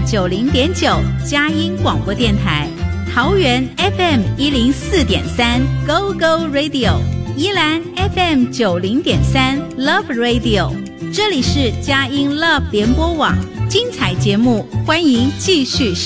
90.9 佳音广播电台，桃园 FM 104.3 Go Go Radio， 宜兰 FM 90.3 Love Radio， 这里是佳音 Love 联播网，精彩节目欢迎继续收